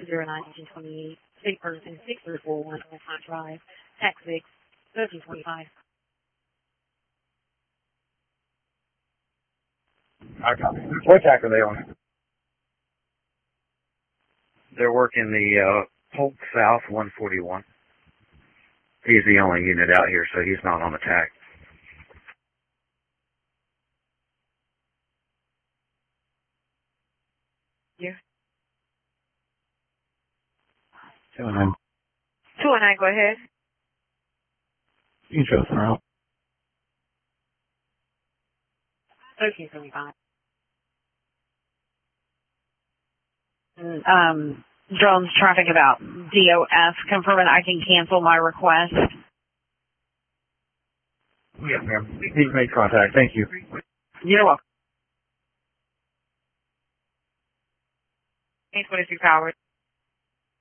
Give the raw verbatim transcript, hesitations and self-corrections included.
zero nine twenty-eight, state person six three four one Old Front Drive, tax six, thirteen twenty-five. I copy. What tack are they on? They're working the uh, Polk South one forty-one. He's the only unit out here, so he's not on attack. Yeah. two oh nine. two oh nine, go ahead. You can show us around. thirteen seventy-five. Um, drones traffic about D O S confirming I can cancel my request. Yes, ma'am. He's made contact. Thank you. You're welcome. eight twenty-six hours.